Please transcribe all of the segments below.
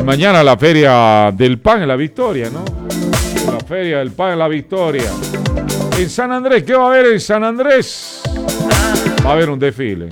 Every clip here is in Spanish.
mañana la Feria del Pan en La Victoria, ¿no? La Feria del Pan en La Victoria. En San Andrés, ¿qué va a haber en San Andrés? Va a haber un desfile.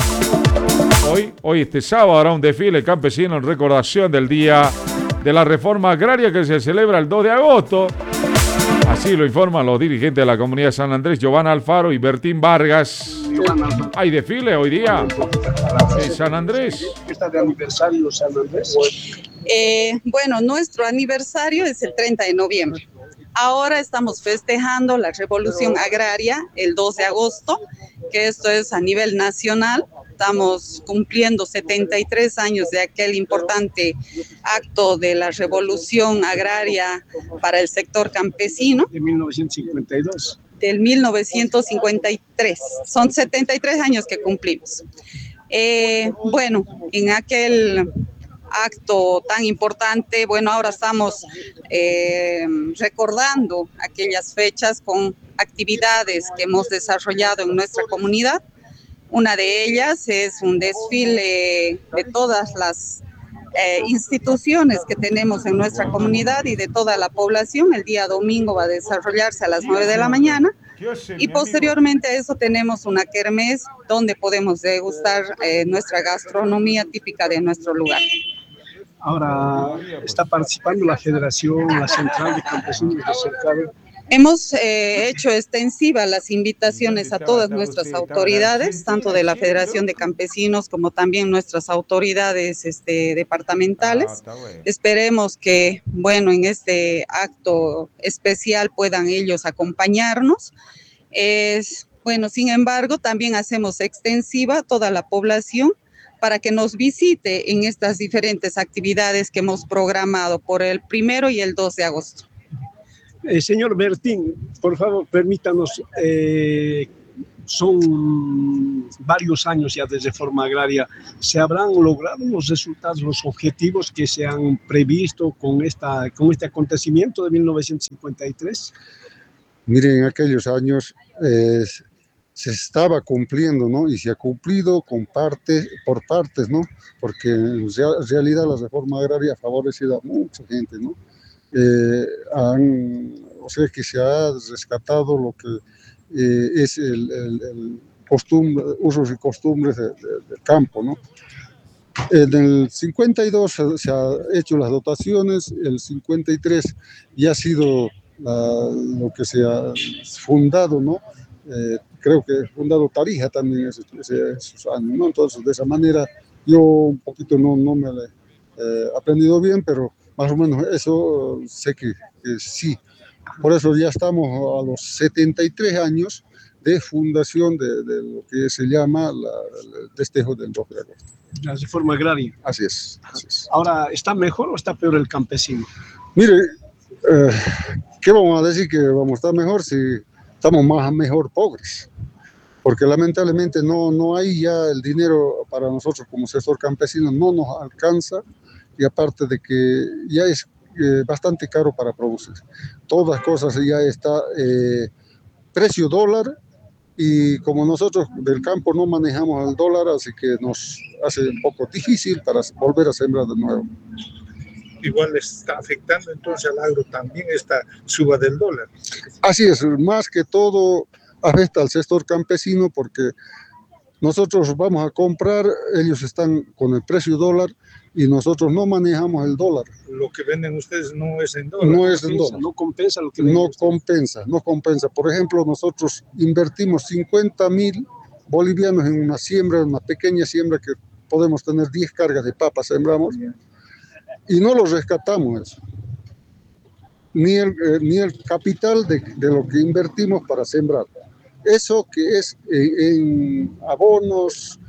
Hoy este sábado habrá un desfile campesino en recordación del Día de la Reforma Agraria que se celebra el 2 de agosto. Así lo informan los dirigentes de la comunidad de San Andrés, Giovanna Alfaro y Bertín Vargas. ¿Hay desfile hoy día en San Andrés? ¿Está de aniversario San Andrés? Bueno, nuestro aniversario es el 30 de noviembre. Ahora estamos festejando la Revolución Agraria el 2 de agosto, que esto es a nivel nacional. Estamos cumpliendo 73 años de aquel importante acto de la Revolución Agraria para el sector campesino. De 1952. Del 1953. Son 73 años que cumplimos. Bueno, en aquel acto tan importante, bueno, ahora estamos recordando aquellas fechas con actividades que hemos desarrollado en nuestra comunidad. Una de ellas es un desfile de todas las instituciones que tenemos en nuestra comunidad y de toda la población. El día domingo va a desarrollarse a las 9 de la mañana y posteriormente a eso tenemos una kermés donde podemos degustar nuestra gastronomía típica de nuestro lugar. Ahora está participando la Federación, la Central de Campesinos de Cercado. Hemos hecho extensivas las invitaciones a todas nuestras autoridades, tanto de la Federación de Campesinos como también nuestras autoridades departamentales. Esperemos que, bueno, en este acto especial puedan ellos acompañarnos. Bueno, sin embargo, también hacemos extensiva a toda la población para que nos visite en estas diferentes actividades que hemos programado por el 1 y el 2 de agosto. Señor Bertín, por favor, permítanos, son varios años ya de reforma agraria. ¿Se habrán logrado los resultados, los objetivos que se han previsto con este acontecimiento de 1953? Miren, en aquellos años se estaba cumpliendo, ¿no? Y se ha cumplido por partes, ¿no? Porque en realidad la reforma agraria ha favorecido a mucha gente, ¿no? O sea que se ha rescatado lo que es el usos y costumbres del campo, ¿no? En el 52 se ha hecho las dotaciones, el 53 ya ha sido lo que se ha fundado, ¿no? Creo que fundado Tarija también esos años, ¿no? Entonces, de esa manera, yo un poquito no me lo he aprendido bien, pero más o menos eso sé que sí. Por eso ya estamos a los 73 años de fundación de lo que se llama el festejo del 2 de agosto. La reforma agraria. Así es. Ahora, ¿está mejor o está peor el campesino? Mire, ¿qué vamos a decir que vamos a estar mejor si estamos mejor pobres? Porque lamentablemente no hay ya el dinero para nosotros como sector campesino, no nos alcanza. Y aparte de que ya es bastante caro para producir. Todas las cosas ya está precio dólar, y como nosotros del campo no manejamos el dólar, así que nos hace un poco difícil para volver a sembrar de nuevo. Igual está afectando entonces al agro también esta suba del dólar. Así es, más que todo afecta al sector campesino porque nosotros vamos a comprar, ellos están con el precio dólar y nosotros no manejamos el dólar. Lo que venden ustedes no es en dólar. No es en dólar. No compensa lo que no compensa. Por ejemplo, nosotros invertimos 50.000 bolivianos en una pequeña siembra que podemos tener 10 cargas de papa, sembramos, y no lo rescatamos eso. Ni el capital de lo que invertimos para sembrar. Eso que es en abonos,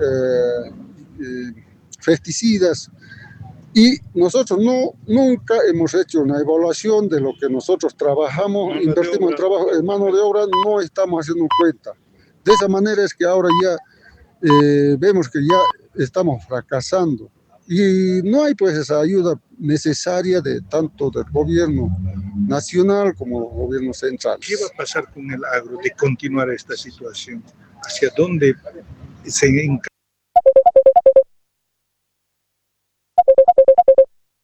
pesticidas, y nosotros nunca hemos hecho una evaluación de lo que nosotros trabajamos, invertimos en trabajo, en mano de obra, no estamos haciendo cuenta. De esa manera es que ahora ya vemos que ya estamos fracasando y no hay pues esa ayuda necesaria de tanto del gobierno nacional como del gobierno central. ¿Qué va a pasar con el agro de continuar esta situación? ¿Hacia dónde se encarga?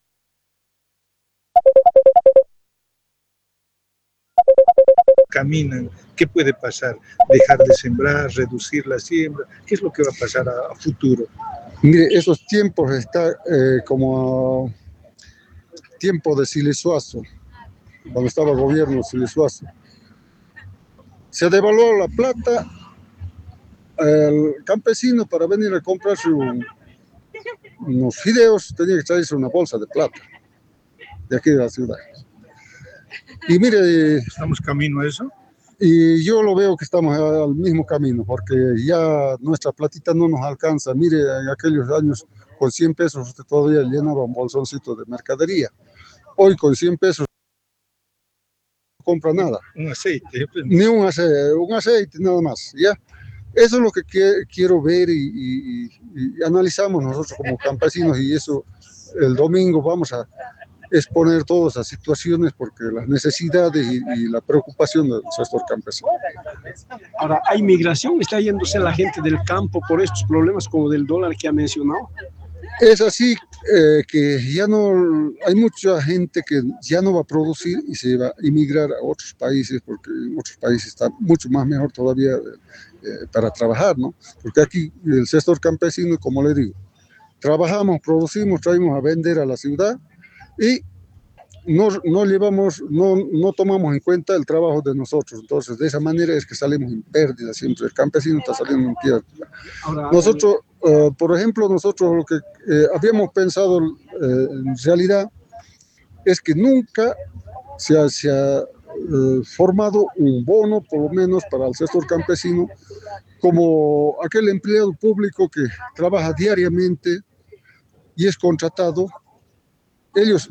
caminan, ¿qué puede pasar? ¿Dejar de sembrar, reducir la siembra? ¿Qué es lo que va a pasar a futuro? Mire, esos tiempos está como tiempo de Siles Suazo, cuando estaba el gobierno Siles Suazo. Se devaluó la plata, el campesino para venir a comprarse unos fideos tenía que traerse una bolsa de plata de aquí de la ciudad. Y mire, ¿Estamos camino a eso? y yo lo veo que estamos al mismo camino, porque ya nuestra platita no nos alcanza. Mire, en aquellos años con 100 pesos usted todavía llenaba un bolsoncito de mercadería. Hoy con 100 pesos no compra nada. Un aceite. Ni un aceite nada más, ¿ya? Eso es lo que quiero ver y analizamos nosotros como campesinos, y eso el domingo vamos a exponer todas esas situaciones, porque las necesidades y la preocupación del sector campesino. Ahora, ¿hay migración? ¿Está yéndose la gente del campo por estos problemas como del dólar que ha mencionado? Es así que ya no, hay mucha gente que ya no va a producir y se va a emigrar a otros países, porque en otros países está mucho más mejor todavía para trabajar, ¿no? Porque aquí el sector campesino, como le digo, trabajamos, producimos, traemos a vender a la ciudad y no tomamos en cuenta el trabajo de nosotros. Entonces, de esa manera es que salimos en pérdida siempre. El campesino está saliendo en pérdida. Ahora, nosotros, por ejemplo, nosotros lo que habíamos pensado en realidad es que nunca se ha formado un bono, por lo menos para el sector campesino, como aquel empleado público que trabaja diariamente y es contratado. Ellos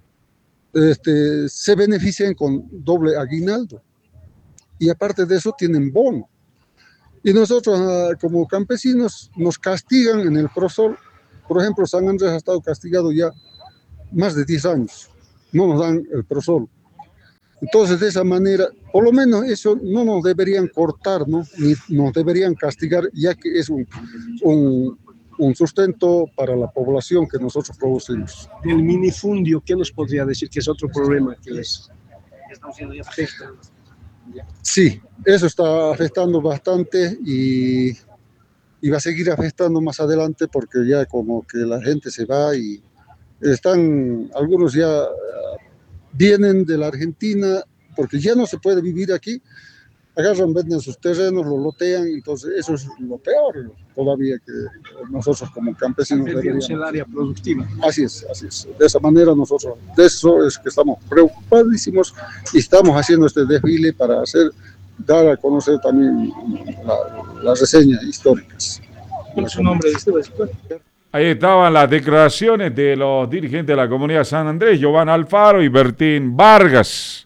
se benefician con doble aguinaldo y aparte de eso tienen bono. Y nosotros como campesinos nos castigan en el Prosol. Por ejemplo, San Andrés ha estado castigado ya más de 10 años. No nos dan el Prosol. Entonces, de esa manera, por lo menos eso no nos deberían cortar, ¿no? Ni nos deberían castigar, ya que es un sustento para la población que nosotros producimos. Del minifundio, ¿qué nos podría decir que es otro problema que les afecta? Sí, eso está afectando bastante y va a seguir afectando más adelante, porque ya como que la gente se va y algunos ya vienen de la Argentina porque ya no se puede vivir aquí. Agarran, venden sus terrenos, los lotean, entonces eso es lo peor todavía que nosotros como campesinos deberíamos. El área productiva. Así es. De esa manera nosotros, de eso es que estamos preocupadísimos y estamos haciendo este desfile para dar a conocer también las reseñas históricas. ¿Cuál es su nombre? Ahí estaban las declaraciones de los dirigentes de la comunidad San Andrés, Giovanna Alfaro y Bertín Vargas.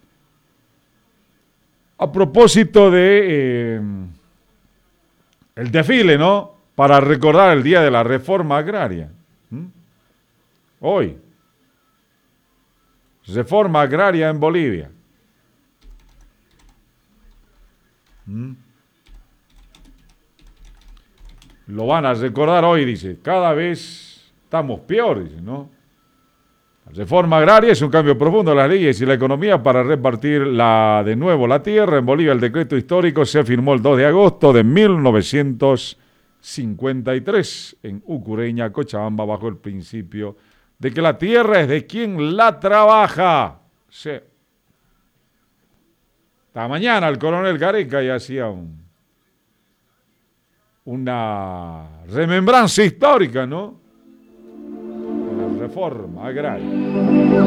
A propósito de el desfile, ¿no? Para recordar el día de la reforma agraria. Hoy. Reforma agraria en Bolivia. Lo van a recordar hoy, dice. Cada vez estamos peor, dice, ¿no? La reforma agraria es un cambio profundo de las leyes y la economía para repartir de nuevo la tierra. En Bolivia el decreto histórico se firmó el 2 de agosto de 1953 en Ucureña, Cochabamba, bajo el principio de que la tierra es de quien la trabaja. Sí. Esta mañana el coronel Gareca ya hacía una remembranza histórica, ¿no? La reforma agraria.